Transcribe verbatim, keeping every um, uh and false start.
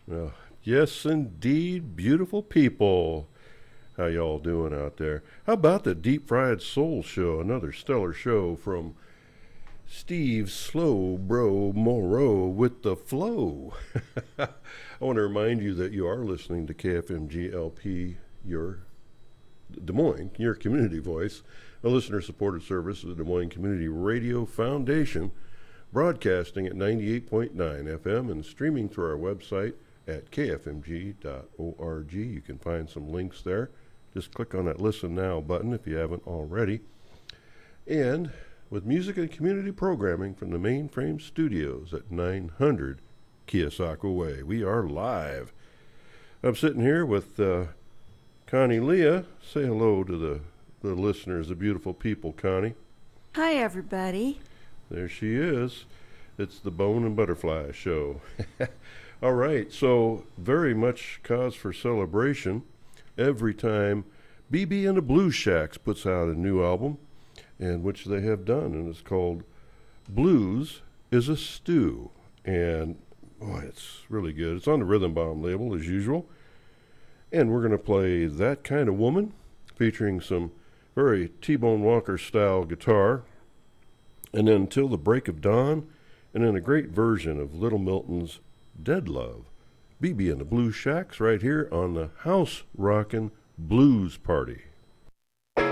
Uh, yes, indeed, beautiful people. How y'all doing out there? How about the Deep Fried Soul Show? Another stellar show from Steve Slow Bro Moreau with the flow. I want to remind you that you are listening to K F M G L P, your Des Moines, your community voice, a listener-supported service of the Des Moines Community Radio Foundation, broadcasting at ninety-eight point nine F M and streaming through our website at k f m g dot org. You can find some links there. Just click on that Listen Now button if you haven't already. And with music and community programming from the Mainframe Studios at nine hundred Keosauqua Way. We are live. I'm sitting here with uh, Connie Leah. Say hello to the, the listeners, the beautiful people, Connie. Hi, everybody. There she is. It's the Bone and Butterfly Show. All right, so very much cause for celebration every time B B and the Blues Shacks puts out a new album, and which they have done, and it's called Blues is a Stew. And boy, it's really good. It's on the Rhythm Bomb label as usual. And we're going to play That Kind of Woman, featuring some very T-Bone Walker style guitar. And then Till the Break of Dawn, and then a great version of Little Milton's Dead Love. B B and the Blues Shacks right here on the House Rockin' Blues Party.